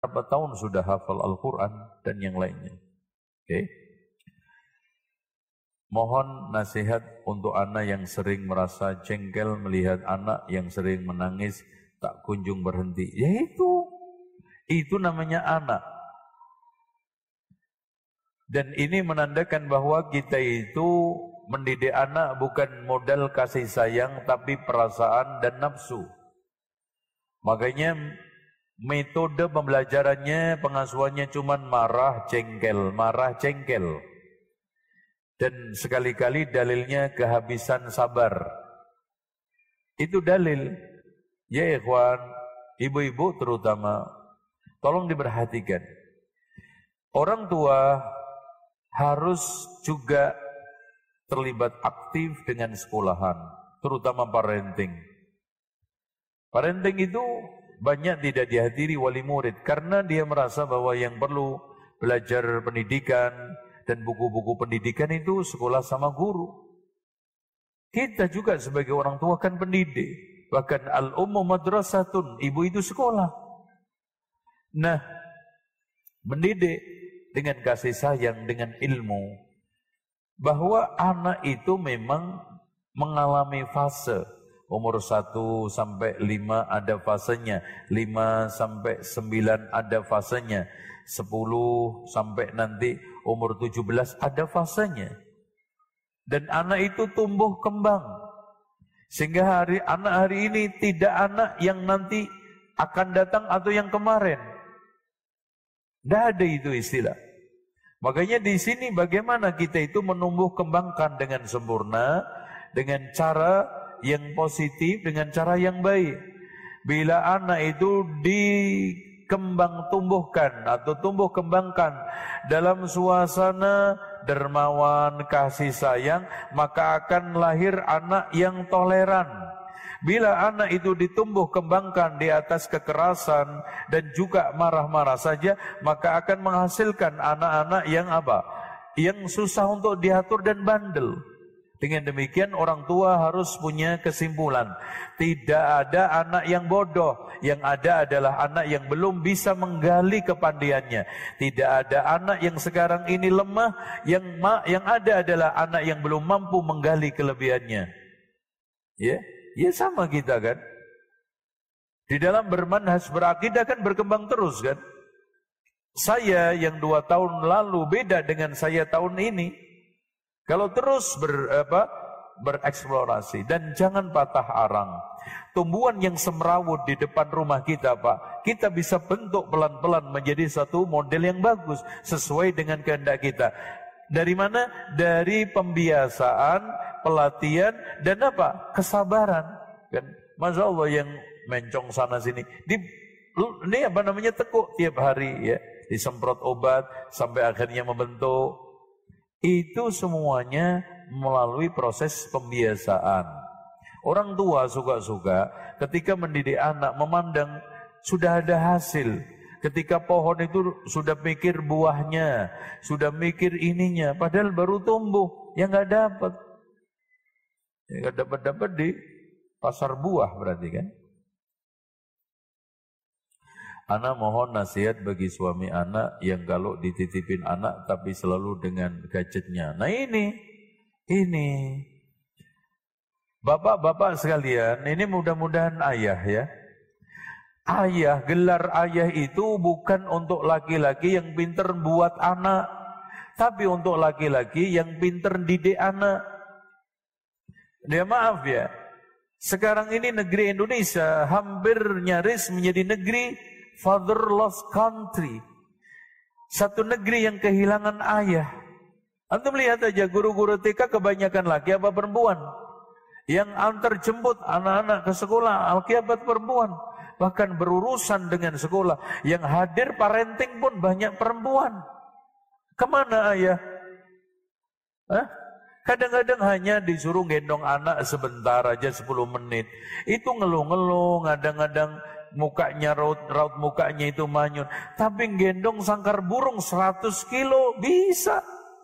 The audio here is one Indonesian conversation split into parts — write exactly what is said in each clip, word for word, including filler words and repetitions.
berapa tahun sudah hafal Al-Quran dan yang lainnya. Oke. Okay. Mohon nasihat untuk anak yang sering merasa jengkel melihat anak yang sering menangis tak kunjung berhenti. Ya itu, itu namanya anak. Dan ini menandakan bahwa kita itu mendidik anak bukan modal kasih sayang tapi perasaan dan nafsu. Makanya metode pembelajarannya, pengasuhannya cuma marah, jengkel, marah, jengkel. Dan sekali-kali dalilnya kehabisan sabar. Itu dalil. Ya ikhwan, ibu-ibu terutama, tolong diperhatikan. Orang tua harus juga terlibat aktif dengan sekolahan, terutama parenting. Parenting itu banyak tidak dihadiri wali murid karena dia merasa bahwa yang perlu belajar pendidikan dan buku-buku pendidikan itu sekolah sama guru. Kita juga sebagai orang tua kan pendidik. Bahkan al-ummu madrasatun, ibu itu sekolah. Nah, mendidik dengan kasih sayang, dengan ilmu. Bahwa anak itu memang mengalami fase. Umur satu sampai lima ada fasenya, lima sampai sembilan ada fasenya, sepuluh sampai nanti umur tujuh belas ada fasenya. Dan anak itu tumbuh kembang. Sehingga hari anak hari ini tidak anak yang nanti akan datang atau yang kemarin. Tidak ada itu istilah. Makanya di sini bagaimana kita itu menumbuh kembangkan dengan sempurna, dengan cara yang positif, dengan cara yang baik. Bila anak itu dikembang tumbuhkan atau tumbuh kembangkan dalam suasana dermawan, kasih sayang, maka akan lahir anak yang toleran. Bila anak itu ditumbuh kembangkan di atas kekerasan dan juga marah-marah saja, maka akan menghasilkan anak-anak yang apa? Yang susah untuk diatur dan bandel. Dengan demikian orang tua harus punya kesimpulan. Tidak ada anak yang bodoh. Yang ada adalah anak yang belum bisa menggali kepandiannya. Tidak ada anak yang sekarang ini lemah. Yang ma yang ada adalah anak yang belum mampu menggali kelebihannya. Ya, ya sama kita kan. Di dalam bermanhaj berakidah kan berkembang terus kan. Saya yang dua tahun lalu beda dengan saya tahun ini. Kalau terus ber, apa, bereksplorasi dan jangan patah arang. Tumbuhan yang semrawut di depan rumah kita, Pak, kita bisa bentuk pelan-pelan menjadi satu model yang bagus sesuai dengan kehendak kita. Dari mana? Dari pembiasaan, pelatihan dan apa? Kesabaran. Kan, Masya Allah yang mencong sana sini. Di, ini apa namanya tekuk tiap hari ya, disemprot obat sampai akhirnya membentuk. Itu semuanya melalui proses pembiasaan. Orang tua suka-suka ketika mendidik anak memandang sudah ada hasil. Ketika pohon itu sudah mikir buahnya, sudah mikir ininya, padahal baru tumbuh, ya nggak dapat. Ya nggak dapat-dapat di pasar buah berarti kan. Anak mohon nasihat bagi suami anak yang kalau dititipin anak tapi selalu dengan gadgetnya. Nah ini, ini. Bapak-bapak sekalian, ini mudah-mudahan ayah ya. Ayah, gelar ayah itu bukan untuk laki-laki yang pinter buat anak. Tapi untuk laki-laki yang pinter didik anak. Dia maaf ya. Sekarang ini negeri Indonesia hampir nyaris menjadi negeri fatherless country. Satu negeri yang kehilangan ayah. Antum lihat aja guru-guru T K kebanyakan laki apa perempuan. Yang antar jemput anak-anak ke sekolah alkiabat perempuan. Bahkan berurusan dengan sekolah. Yang hadir parenting pun banyak perempuan. Kemana ayah? Hah? Kadang-kadang hanya disuruh gendong anak sebentar aja sepuluh menit. Itu ngeluh-ngeluh, kadang-kadang mukanya raut-raut mukanya itu manyun. Tapi gendong sangkar burung seratus kilo bisa.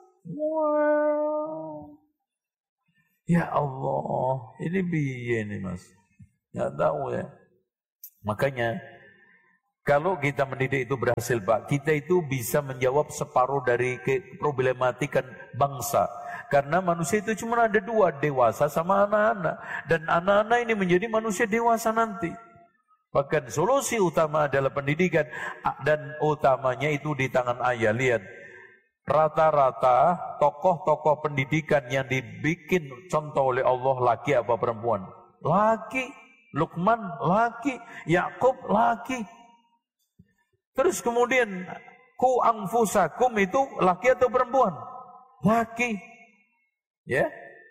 Wow. Ya Allah, ini biye nih mas. Nggak tahu ya. Makanya Kalau kita mendidik itu berhasil, Pak, kita itu bisa menjawab separuh dari problematikan bangsa. Karena manusia itu cuma ada dua, dewasa sama anak-anak. Dan anak-anak ini menjadi manusia dewasa nanti. Bahkan solusi utama adalah pendidikan. Dan utamanya itu di tangan ayah. Lihat, rata-rata tokoh-tokoh pendidikan yang dibikin contoh oleh Allah laki apa perempuan? Laki. Luqman laki. Yakub laki. Terus kemudian ku anfusakum itu laki atau perempuan? Laki. Ya.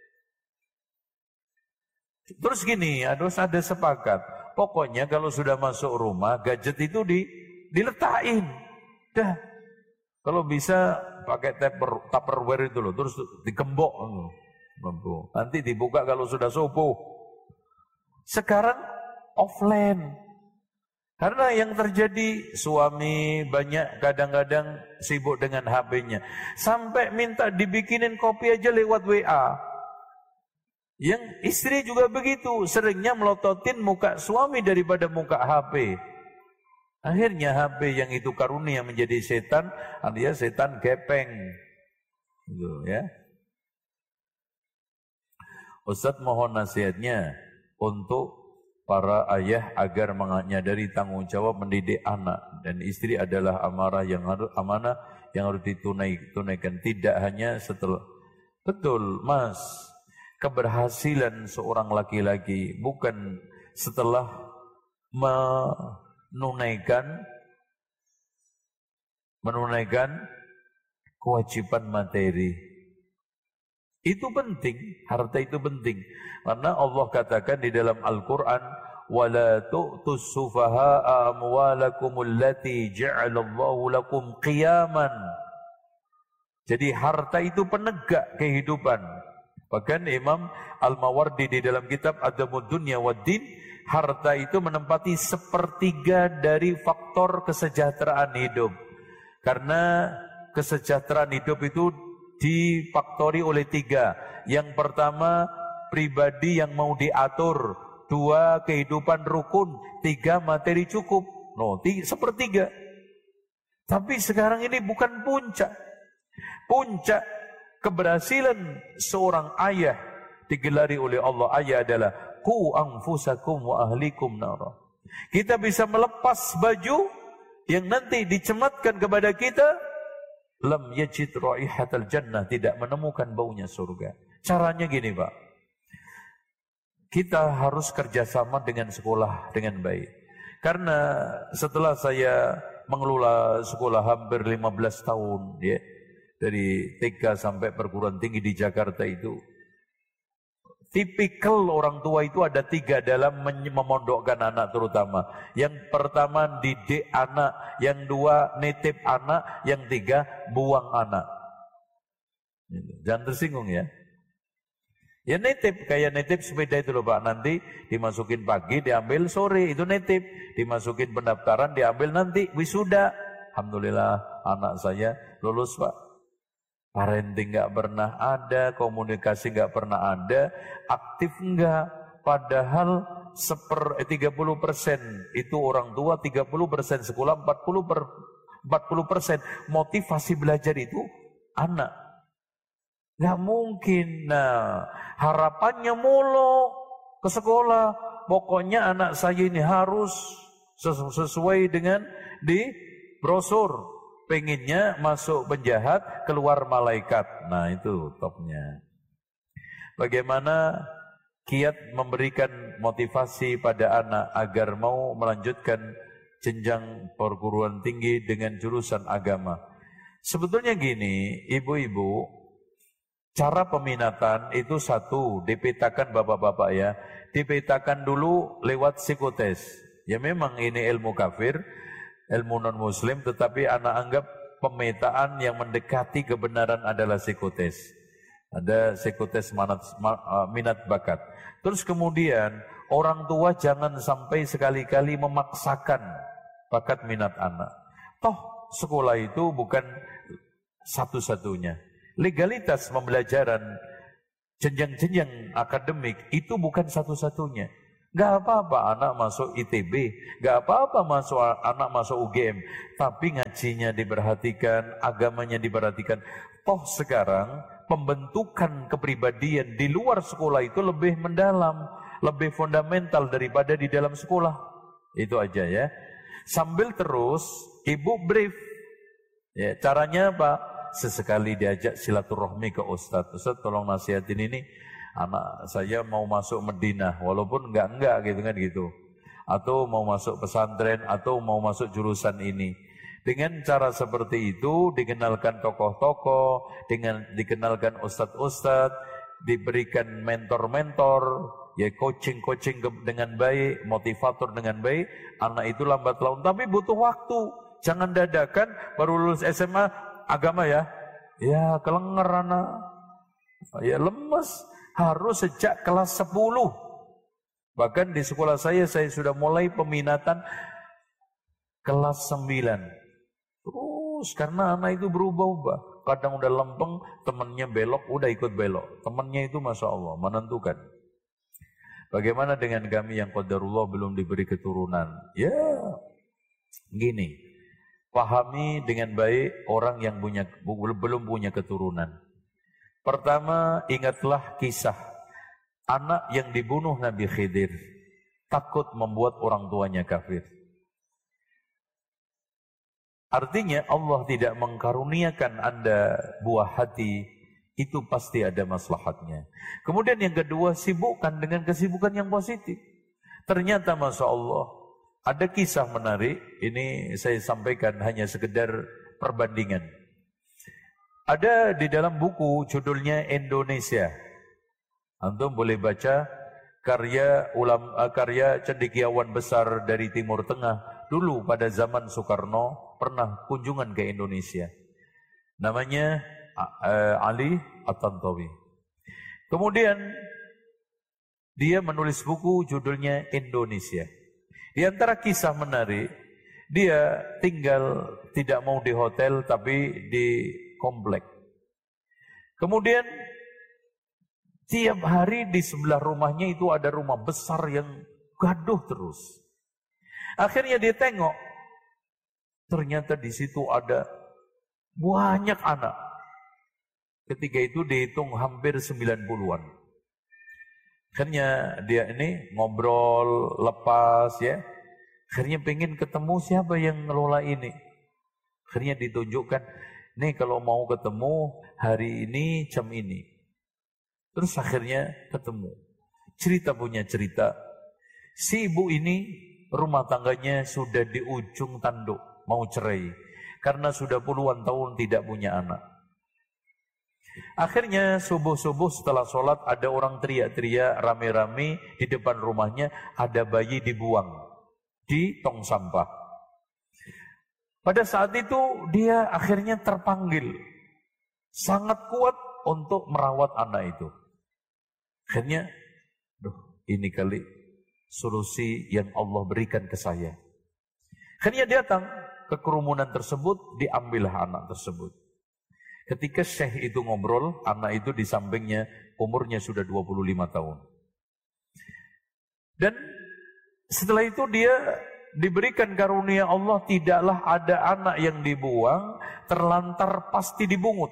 Terus gini, harus ada sepakat. Pokoknya kalau sudah masuk rumah, gadget itu di diletakin. Dah. Kalau bisa pakai tupper, tupperware itu loh, terus digembok. Nanti dibuka kalau sudah subuh. Sekarang offline. Karena yang terjadi suami banyak kadang-kadang sibuk dengan H P-nya. Sampai minta dibikinin kopi aja lewat W A. Yang istri juga begitu. Seringnya melototin muka suami daripada muka H P. Akhirnya H P yang itu karunia menjadi setan. Alias setan gepeng. Gitu ya. Ustadz mohon nasihatnya untuk para ayah agar menyadari tanggung jawab mendidik anak, dan istri adalah amarah yang harus amanah yang harus ditunaikan, tidak hanya setelah. Betul, Mas. Keberhasilan seorang laki-laki bukan setelah menunaikan menunaikan kewajiban materi. Itu penting, harta itu penting. Karena Allah katakan di dalam Al-Quran, وَلَا تُؤْتُوا السُّفَهَاءَ أَمْوَالَكُمُ الَّتِي جَعَلَ اللَّهُ لَكُمْ قِيَامًا. Jadi harta itu penegak kehidupan. Bahkan Imam Al-Mawardi di dalam kitab Adamud Dunya Waddin, harta itu menempati sepertiga dari faktor kesejahteraan hidup. Karena kesejahteraan hidup itu difaktori oleh tiga. Yang pertama, pribadi yang mau diatur. Dua, kehidupan rukun. Tiga, materi cukup. No, tiga, sepertiga. Tapi sekarang ini bukan puncak. Puncak keberhasilan seorang ayah digelari oleh Allah ayah adalah ku anfusakum wa ahlikum nara. Kita bisa melepas baju yang nanti dicematkan kepada kita, lam yajid raihatal jannah, tidak menemukan baunya surga. Caranya gini, Pak. Kita harus kerjasama dengan sekolah dengan baik. Karena setelah saya mengelola sekolah hampir lima belas tahun, ya, dari T K sampai perguruan tinggi di Jakarta itu, tipikal orang tua itu ada tiga dalam memondokkan anak terutama. Yang pertama didik anak, yang dua nitip anak, yang tiga buang anak. Jangan tersinggung ya. Ya nitip, kayak nitip sepeda itu loh Pak. Nanti dimasukin pagi, diambil sore, itu nitip. Dimasukin pendaftaran, diambil nanti wisuda. Alhamdulillah anak saya lulus Pak. Parenting gak pernah ada, komunikasi gak pernah ada, aktif enggak. Padahal seper, eh, tiga puluh persen itu orang tua, tiga puluh persen sekolah, empat puluh persen motivasi belajar itu anak. Gak mungkin. Nah, harapannya mulu ke sekolah. Pokoknya anak saya ini harus sesu sesuai dengan di brosur. Pengennya masuk penjahat, keluar malaikat. Nah itu topnya. Bagaimana kiat memberikan motivasi pada anak agar mau melanjutkan jenjang perguruan tinggi dengan jurusan agama. Sebetulnya gini, ibu-ibu, cara peminatan itu satu, dipetakan bapak-bapak ya. Dipetakan dulu lewat psikotes. Ya memang ini ilmu kafir, ilmu non-muslim, tetapi anak anggap pemetaan yang mendekati kebenaran adalah psikotes. Ada psikotes minat, minat bakat. Terus kemudian orang tua jangan sampai sekali-kali memaksakan bakat minat anak. Toh sekolah itu bukan satu-satunya. Legalitas pembelajaran jenjang-jenjang akademik itu bukan satu-satunya. Gak apa-apa anak masuk I T B, gak apa-apa masuk anak masuk U G M, tapi ngajinya diperhatikan, agamanya diperhatikan. Toh sekarang pembentukan kepribadian di luar sekolah itu lebih mendalam, lebih fundamental daripada di dalam sekolah. Itu aja ya. Sambil terus ibu brief. Ya, caranya apa? Sesekali diajak silaturahmi ke Ustadz. Ustadz tolong nasihatin ini. Anak saya mau masuk Madinah, walaupun enggak-enggak gitu kan gitu. Atau mau masuk pesantren, atau mau masuk jurusan ini. Dengan cara seperti itu, dikenalkan tokoh-tokoh, dengan dikenalkan ustadz-ustadz, diberikan mentor-mentor, ya coaching-coaching dengan baik, motivator dengan baik, anak itu lambat laun. Tapi butuh waktu, jangan dadakan, baru lulus S M A, agama ya, ya kelenger anak, ya lemes. Harus sejak kelas sepuluh. Bahkan di sekolah saya, saya sudah mulai peminatan kelas sembilan. Terus karena anak itu berubah-ubah. Kadang udah lempeng, temannya belok, udah ikut belok. Temannya itu Masya Allah, menentukan. Bagaimana dengan kami yang qadarullah belum diberi keturunan? Ya, gini. Pahami dengan baik orang yang punya belum punya keturunan. Pertama, ingatlah kisah anak yang dibunuh Nabi Khidir, takut membuat orang tuanya kafir. Artinya Allah tidak mengkaruniakan Anda buah hati, itu pasti ada maslahatnya. Kemudian yang kedua, sibukkan dengan kesibukan yang positif. Ternyata Masya Allah, ada kisah menarik, ini saya sampaikan hanya sekedar perbandingan. Ada di dalam buku judulnya Indonesia. Antum boleh baca karya ulama, karya cendekiawan besar dari Timur Tengah. Dulu pada zaman Soekarno pernah kunjungan ke Indonesia. Namanya uh, Ali At-Tantawi. Kemudian dia menulis buku judulnya Indonesia. Di antara kisah menarik, dia tinggal tidak mau di hotel tapi di komplek. Kemudian tiap hari di sebelah rumahnya itu ada rumah besar yang gaduh terus. Akhirnya dia tengok, ternyata di situ ada banyak anak. Ketika itu dihitung hampir sembilan puluhan. Akhirnya dia ini ngobrol lepas ya. Akhirnya pengen ketemu siapa yang ngelola ini. Akhirnya ditunjukkan, nih kalau mau ketemu hari ini jam ini. Terus akhirnya ketemu. Cerita punya cerita. Si ibu ini rumah tangganya sudah di ujung tanduk. Mau cerai. Karena sudah puluhan tahun tidak punya anak. Akhirnya subuh-subuh setelah sholat ada orang teriak-teriak rame-rame di depan rumahnya. Ada bayi dibuang di tong sampah. Pada saat itu dia akhirnya terpanggil. Sangat kuat untuk merawat anak itu. Akhirnya, duh, ini kali solusi yang Allah berikan ke saya. Akhirnya datang ke kerumunan tersebut, diambillah anak tersebut. Ketika syekh itu ngobrol, anak itu di sampingnya umurnya sudah dua puluh lima tahun. Dan setelah itu dia diberikan karunia Allah, tidaklah ada anak yang dibuang, terlantar pasti dibungut.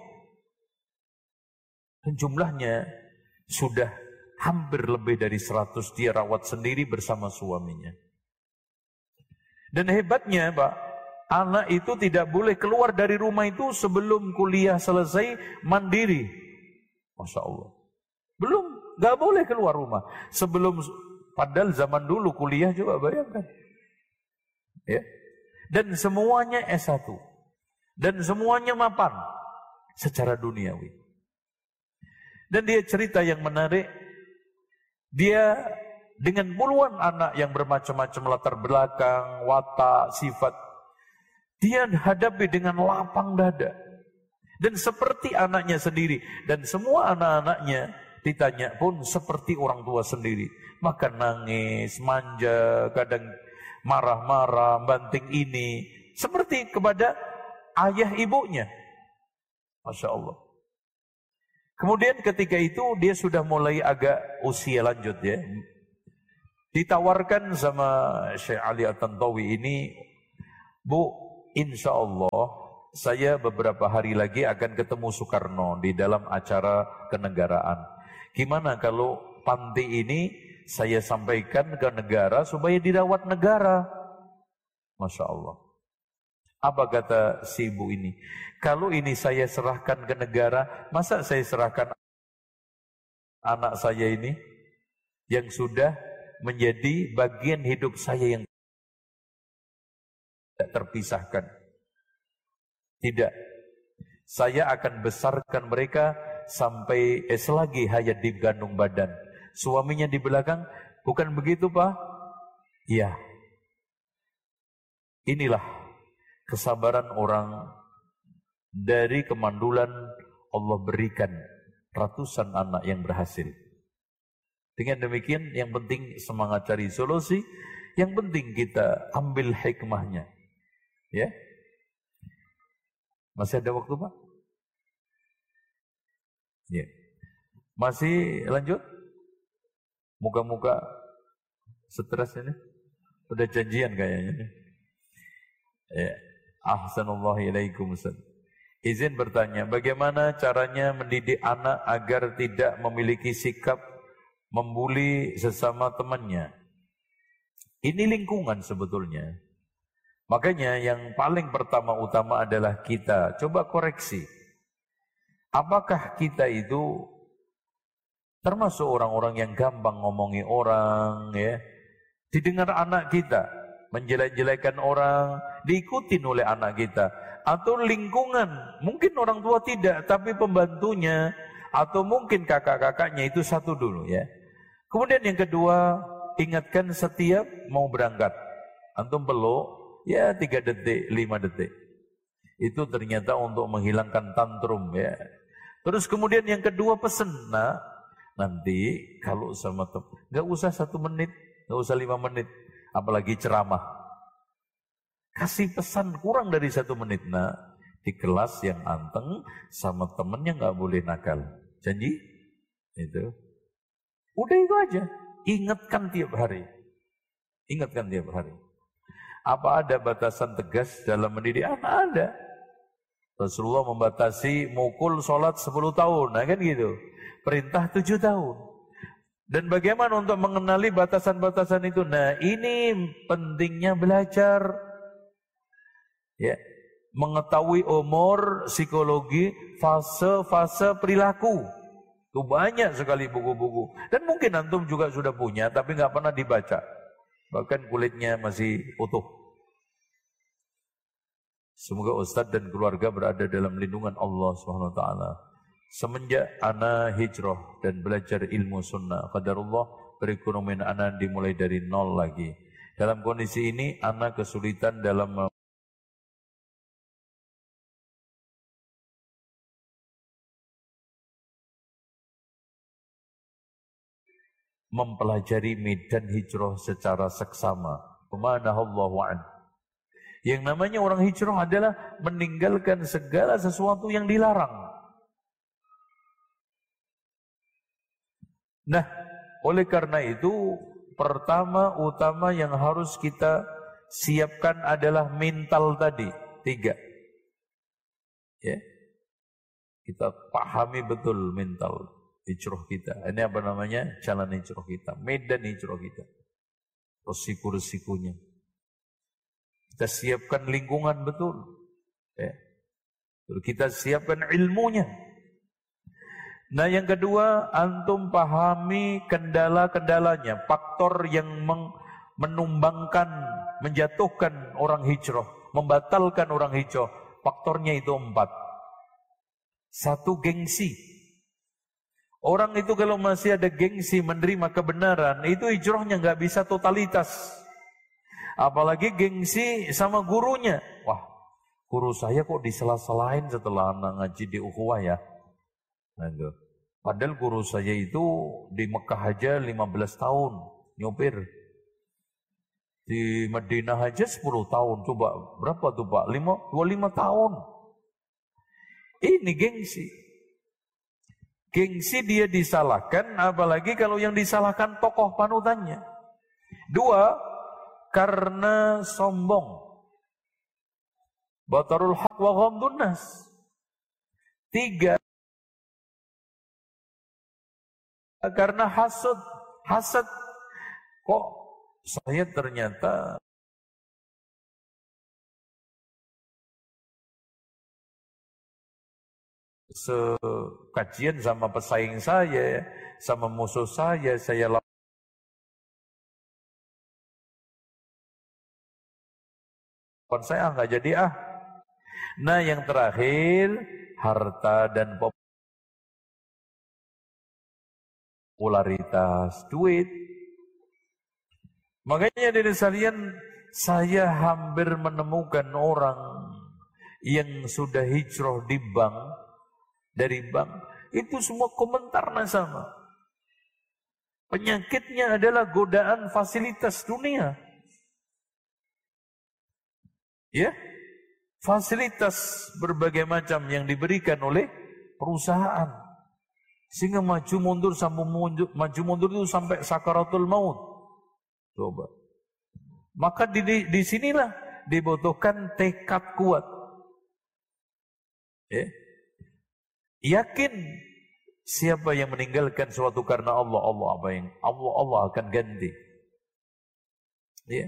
Dan jumlahnya sudah hampir lebih dari seratus, dia rawat sendiri bersama suaminya. Dan hebatnya Pak, anak itu tidak boleh keluar dari rumah itu sebelum kuliah selesai mandiri. Masya Allah. Belum, gak boleh keluar rumah. Sebelum, padahal zaman dulu kuliah juga bayangkan. Ya. Dan semuanya S satu. Dan semuanya mapan secara duniawi. Dan dia cerita yang menarik, dia dengan puluhan anak yang bermacam-macam latar belakang, watak, sifat, dia hadapi dengan lapang dada. Dan seperti anaknya sendiri. Dan semua anak-anaknya ditanya pun seperti orang tua sendiri. Maka nangis, manja, kadang marah-marah, banting ini, seperti kepada ayah ibunya. Masya Allah. Kemudian ketika itu dia sudah mulai agak usia lanjut ya. Ditawarkan sama Syekh Ali At-Tantawi ini, Bu, insya Allah saya beberapa hari lagi akan ketemu Soekarno di dalam acara kenegaraan. Gimana kalau panti ini saya sampaikan ke negara supaya dirawat negara? Masya Allah. Apa kata si ibu ini? Kalau ini saya serahkan ke negara, masa saya serahkan anak saya ini yang sudah menjadi bagian hidup saya yang tidak terpisahkan? Tidak. Saya akan besarkan mereka sampai eh, selagi hayat di gandung badan. Suaminya di belakang, bukan begitu Pak? Iya. Inilah kesabaran orang. Dari kemandulan Allah berikan ratusan anak yang berhasil. Dengan demikian, yang penting semangat cari solusi, yang penting kita ambil hikmahnya. Ya. Masih ada waktu, Pak? Ya. Masih lanjut? Muka-muka stres ini. Udah janjian kayaknya. Ya. Ahsanallahu ilaikum Ustaz. Izin bertanya, bagaimana caranya mendidik anak agar tidak memiliki sikap membuli sesama temannya? Ini lingkungan sebetulnya. Makanya yang paling pertama-utama adalah kita. Coba koreksi. Apakah kita itu termasuk orang-orang yang gampang ngomongi orang, ya? Didengar anak kita, menjelek-jelekan orang, diikutin oleh anak kita. Atau lingkungan, mungkin orang tua tidak, tapi pembantunya, atau mungkin kakak-kakaknya, itu satu dulu ya. Kemudian yang kedua, ingatkan setiap mau berangkat. Antum peluk, ya tiga detik, lima detik. Itu ternyata untuk menghilangkan tantrum ya. Terus kemudian yang kedua pesen, nah nanti kalau sama teman, gak usah satu menit, gak usah lima menit, apalagi ceramah. Kasih pesan kurang dari satu menit, nah di kelas yang anteng sama temennya gak boleh nakal. Janji? Itu. Udah itu aja. Ingatkan tiap hari. Ingatkan tiap hari. Apa ada batasan tegas dalam mendidik anak? Ada. Rasulullah membatasi mukul sholat sepuluh tahun, nah kan gitu. Perintah tujuh tahun. Dan bagaimana untuk mengenali batasan-batasan itu? Nah ini pentingnya belajar. Ya, mengetahui umur, psikologi, fase-fase perilaku. Itu banyak sekali buku-buku. Dan mungkin antum juga sudah punya, tapi nggak pernah dibaca. Bahkan kulitnya masih utuh. Semoga Ustadz dan keluarga berada dalam lindungan Allah subhanahu wa taala. Semenjak ana hijrah dan belajar ilmu sunnah, qadarullah, perekonomian ana dimulai dari nol lagi. Dalam kondisi ini, ana kesulitan dalam mempelajari medan hijrah secara seksama. Subhanallahu an. Yang namanya orang hijrah adalah meninggalkan segala sesuatu yang dilarang. Nah, oleh karena itu, pertama utama yang harus kita siapkan adalah mental tadi. Tiga. Ya. Kita pahami betul mental hijrah kita. Ini apa namanya? Jalan hijrah kita, medan hijrah kita. Resiko-resikonya. Kita siapkan lingkungan betul. Ya. Kita siapkan ilmunya. Nah yang kedua, antum pahami kendala-kendalanya, faktor yang menumbangkan, menjatuhkan orang hijrah, membatalkan orang hijrah. Faktornya itu empat. Satu, gengsi. Orang itu kalau masih ada gengsi menerima kebenaran, itu hijrahnya nggak bisa totalitas. Apalagi gengsi sama gurunya. Wah, guru saya kok disela-selain setelah anak ngaji di ukhuwah ya. Nah, itu. Padahal guru saya itu di Mekah aja lima belas tahun nyopir. Di Madinah aja sepuluh tahun. Coba berapa tuh Pak? dua puluh lima tahun. Ini gengsi. Gengsi dia disalahkan, apalagi kalau yang disalahkan tokoh panutannya. Dua, karena sombong. Batarul haq wa ghamdun nas. Tiga, karena hasad. Hasad, kok saya ternyata sekajian sama pesaing saya, sama musuh saya, saya lawan saya nggak jadi ah. Nah yang terakhir, harta dan popularitas, duit. Makanya dari sekalian, saya hampir menemukan orang yang sudah hijrah di bank, dari bank, itu semua komentarnya sama. Penyakitnya adalah godaan fasilitas dunia. Ya, fasilitas berbagai macam yang diberikan oleh perusahaan. Sehingga maju mundur sampai mundur, maju mundur itu sampai sakaratul maut. Coba. Maka di, di, di sinilah dibutuhkan tekad kuat. Ya. Yakin siapa yang meninggalkan sesuatu karena Allah, Allah apa yang Allah Allah akan ganti. Ya.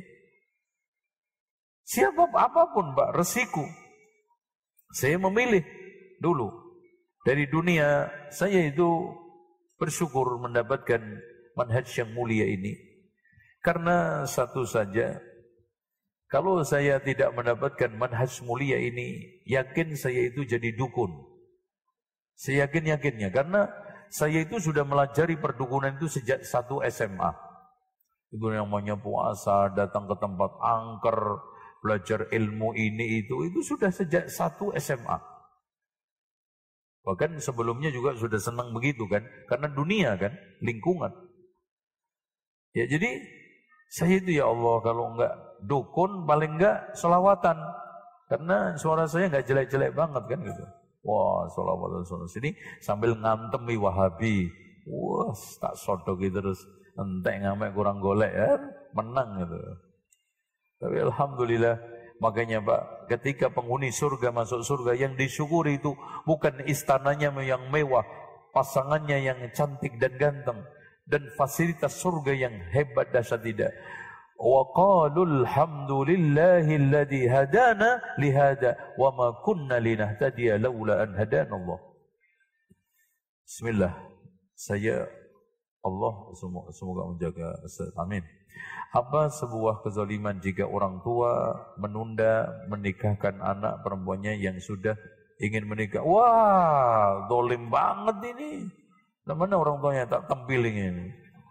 Siapa apapun Pak, resiko. Saya memilih dulu dari dunia, saya itu bersyukur mendapatkan manhaj yang mulia ini. Karena satu saja, kalau saya tidak mendapatkan manhaj mulia ini, yakin saya itu jadi dukun. Saya yakin-yakinnya, karena saya itu sudah melajari perdukunan itu sejak satu S M A. Itu yang namanya puasa, datang ke tempat angker, belajar ilmu ini itu, itu sudah sejak satu S M A. Bahkan sebelumnya juga sudah senang begitu kan, karena dunia kan, lingkungan. Ya jadi, saya itu ya Allah, kalau enggak dukun, paling enggak sholawatan. Karena suara saya enggak jelek-jelek banget kan gitu. Wah, sholawat dan sini sambil ngantemi Wahabi. Wah, tak sodoki terus. Entek ngamek kurang golek ya, menang gitu. Tapi alhamdulillah, makanya Pak, ketika penghuni surga masuk surga, yang disyukuri itu bukan istananya yang mewah, pasangannya yang cantik dan ganteng, dan fasilitas surga yang hebat dahsyat, tidak. Wa qalul hamdulillahilladzi hadana lihada wa ma kunna linahtadiya laula an hadanallah. Bismillah. Saya Allah semoga, semoga menjaga. Amin. Apa sebuah kezaliman jika orang tua menunda menikahkan anak perempuannya yang sudah ingin menikah? Wah, dolim banget ini. Mana orang tuanya tak tempiling ini.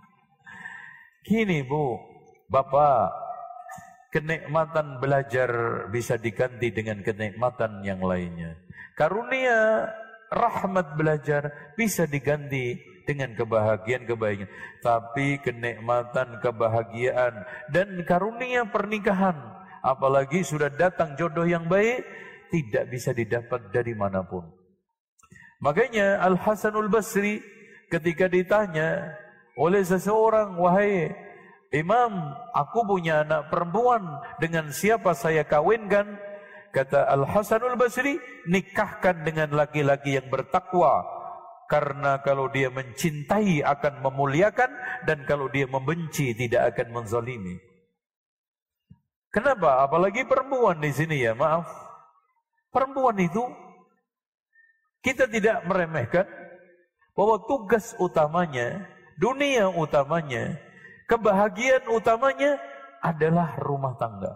Gini Bu, Bapak, kenikmatan belajar bisa diganti dengan kenikmatan yang lainnya. Karunia rahmat belajar bisa diganti dengan kebahagiaan-kebahagiaan. Tapi kenikmatan, kebahagiaan, dan karunia pernikahan, apalagi sudah datang jodoh yang baik, tidak bisa didapat dari manapun. Makanya Al-Hasanul Basri ketika ditanya oleh seseorang, wahai Imam, aku punya anak perempuan, dengan siapa saya kawinkan? Kata Al-Hasanul Basri, nikahkan dengan laki-laki yang bertakwa. Karena kalau dia mencintai akan memuliakan, dan kalau dia membenci tidak akan menzalimi. Kenapa? Apalagi perempuan di sini ya, maaf. Perempuan itu kita tidak meremehkan bahwa tugas utamanya, dunia utamanya, kebahagiaan utamanya adalah rumah tangga.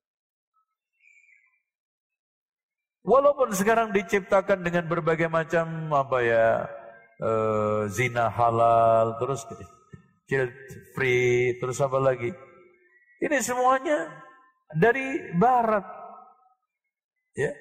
Walaupun sekarang diciptakan dengan berbagai macam apa ya, e, zina halal, terus child free, terus apa lagi? Ini semuanya dari barat. Ya.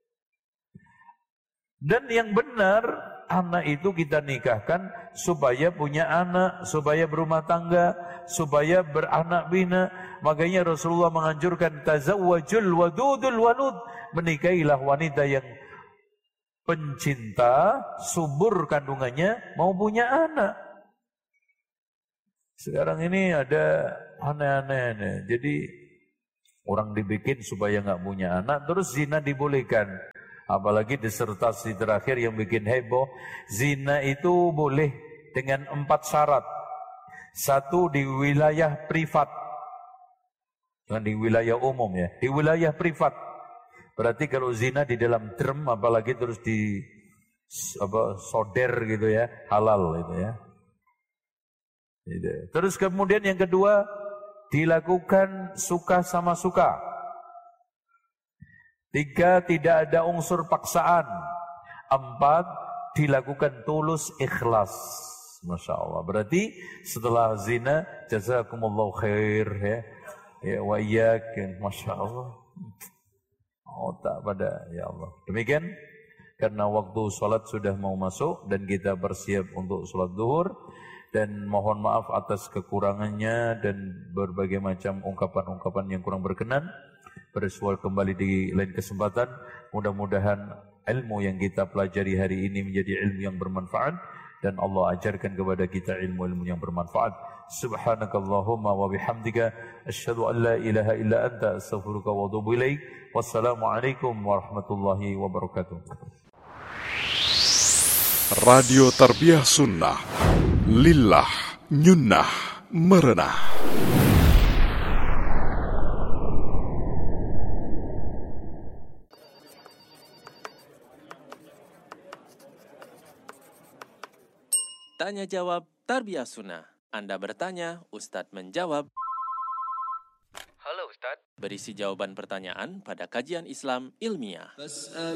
Dan yang benar, anak itu kita nikahkan supaya punya anak, supaya berumah tangga, supaya beranak bina. Makanya Rasulullah menganjurkan tazawwajul wadudul walud, menikahilah wanita yang pencinta, subur kandungannya, mau punya anak. Sekarang ini ada aneh-aneh. Jadi orang dibikin supaya nggak punya anak, terus zina dibolehkan. Apalagi disertasi terakhir yang bikin heboh, zina itu boleh dengan empat syarat. Satu, di wilayah privat, bukan di wilayah umum ya, di wilayah privat. Berarti kalau zina di dalam drum, apalagi terus di apa soder gitu ya, halal itu ya. Gitu. Terus kemudian yang kedua, dilakukan suka sama suka. Tiga, tidak ada unsur paksaan. Empat, dilakukan tulus ikhlas. Masya Allah. Berarti setelah zina, jazakumullahu khair ya. Ya wa iyyakum. Masya Allah. Oh tak pada ya Allah. Demikian karena waktu sholat sudah mau masuk dan kita bersiap untuk sholat zuhur, dan mohon maaf atas kekurangannya dan berbagai macam ungkapan-ungkapan yang kurang berkenan. Bersuara kembali di lain kesempatan. Mudah-mudahan ilmu yang kita pelajari hari ini menjadi ilmu yang bermanfaat dan Allah ajarkan kepada kita ilmu-ilmu yang bermanfaat. Subhanakallahumma wa bihamdika asyhadu an la ilaha illa anta astaghfiruka wa atubu ilaik. Wassalamualaikum warahmatullahi wabarakatuh. Radio Tarbiyah Sunnah, lillah nyunnah merenah. Tanya jawab Tarbiyah Sunnah. Anda bertanya, Ustadz menjawab. Halo Ustadz. Berisi jawaban pertanyaan pada kajian Islam ilmiah.